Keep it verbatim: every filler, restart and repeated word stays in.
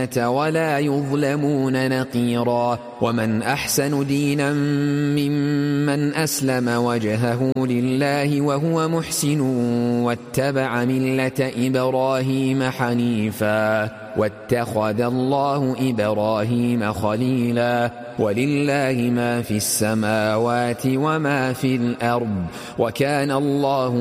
الجنة ولا يظلمون نقيرا. ومن أحسن دينا ممن أسلم وجهه لله وهو محسن واتبع ملة إبراهيم حنيفا واتخذ الله إبراهيم خليلا. ولله ما في السماوات وما في الأرض وكان الله